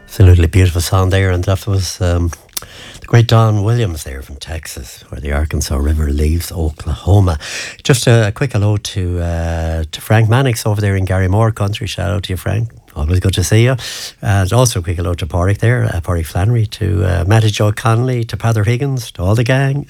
Absolutely beautiful song there, and that was the great Don Williams there from Texas, where the Arkansas River leaves Oklahoma. Just a quick hello to Frank Mannix over there in Garrymore country. Shout out to you, Frank. Always good to see you. And also a quick hello to Porrick there, Porrick Flannery, to Matty Joe Connolly, to Pather Higgins, to all the gang.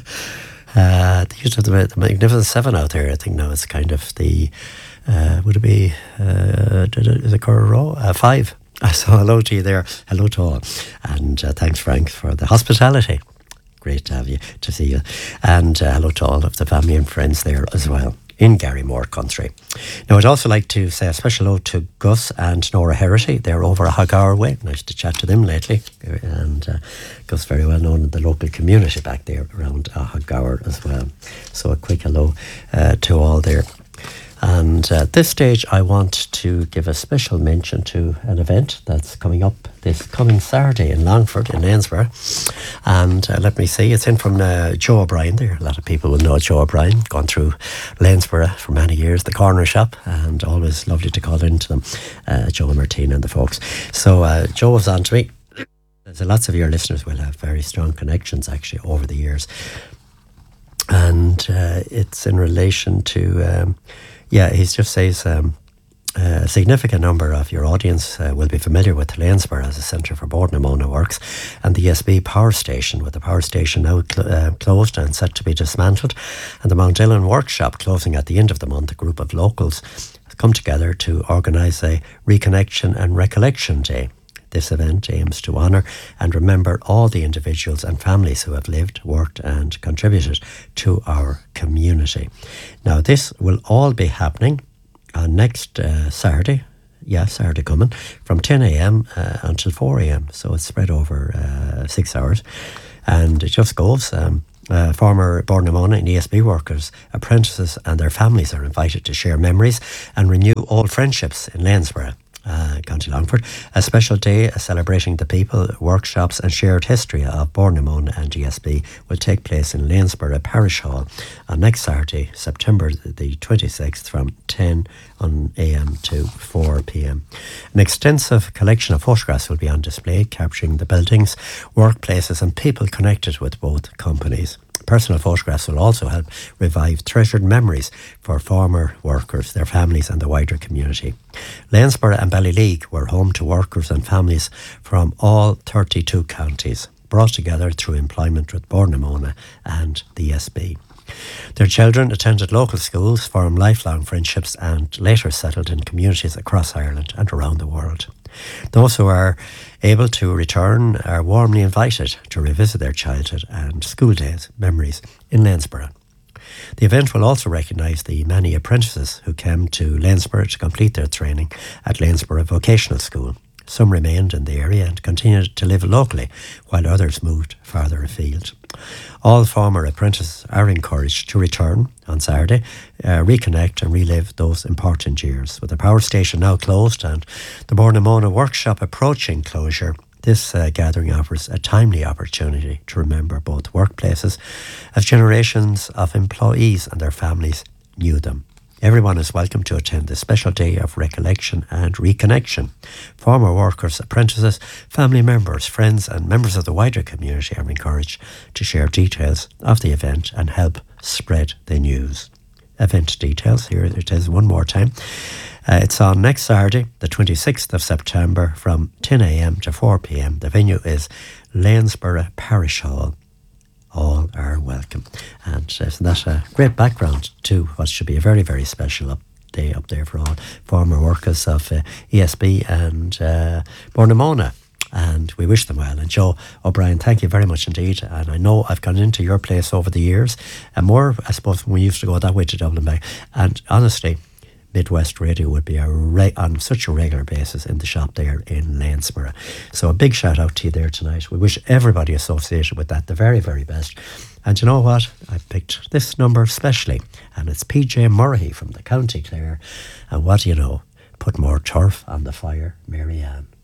These are the Magnificent Seven out there. I think now it's kind of the, would it be, is it Cora Row? Five. So hello to you there. Hello to all. And thanks, Frank, for the hospitality. Great to have you, to see you. And hello to all of the family and friends there as well in Garrymore country. Now, I'd also like to say a special hello to Gus and Nora Herity. They're over a Hoggower way. Nice to chat to them lately. And Gus, very well known in the local community back there around Hoggower as well. So a quick hello to all there. And at this stage, I want to give a special mention to an event that's coming up this coming Saturday in Longford, in Lanesborough. And let me see, it's in from Joe O'Brien there. A lot of people will know Joe O'Brien, gone through Lanesborough for many years, the corner shop, and always lovely to call into them, Joe and Martina and the folks. So Joe was on to me. So lots of your listeners will have very strong connections, actually, over the years. And it's in relation to... he just says a significant number of your audience will be familiar with Lanesborough as a centre for Bord na Móna works, and the ESB power station, with the power station now closed and set to be dismantled, and the Mount Dillon workshop closing at the end of the month. A group of locals have come together to organise a Reconnection and Recollection Day. This event aims to honour and remember all the individuals and families who have lived, worked and contributed to our community. Now, this will all be happening on next Saturday, Saturday coming, from 10 a.m. Until 4 a.m. So it's spread over 6 hours. And it just goes... former Bord na Móna and ESB workers, apprentices and their families are invited to share memories and renew old friendships in Lanesborough, County Longford. A special day celebrating the people, workshops and shared history of Bord na Móna and ESB will take place in Lanesborough Parish Hall on next Saturday, September the 26th, from 10 a.m. to 4 p.m. An extensive collection of photographs will be on display, capturing the buildings, workplaces and people connected with both companies. Personal photographs will also help revive treasured memories for former workers, their families and the wider community. Lanesborough and Ballyleague were home to workers and families from all 32 counties, brought together through employment with Bord na Móna and the ESB. Their children attended local schools, formed lifelong friendships and later settled in communities across Ireland and around the world. Those who are able to return are warmly invited to revisit their childhood and school days memories in Lanesborough. The event will also recognise the many apprentices who came to Lanesborough to complete their training at Lanesborough Vocational School. Some remained in the area and continued to live locally, while others moved farther afield. All former apprentices are encouraged to return on Saturday, reconnect and relive those important years. With the power station now closed and the Bord na Móna workshop approaching closure, this gathering offers a timely opportunity to remember both workplaces as generations of employees and their families knew them. Everyone is welcome to attend this special day of recollection and reconnection. Former workers, apprentices, family members, friends and members of the wider community are encouraged to share details of the event and help spread the news. Event details, here it is one more time. It's on next Saturday, the 26th of September, from 10 a.m. to 4 p.m. The venue is Lanesborough Parish Hall. All are welcome. And isn't that a great background to what should be a very, very special day up there for all former workers of ESB and Bord na Móna. And we wish them well. And Joe O'Brien, thank you very much indeed. And I know I've gone into your place over the years, and more, I suppose, when we used to go that way to Dublin Bay. And honestly, Midwest Radio would be on such a regular basis in the shop there in Lanesborough. So a big shout out to you there tonight. We wish everybody associated with that the very, very best. And you know what? I picked this number specially, and it's PJ Murray from the County Clare. And what do you know? Put more turf on the fire, Mary Ann.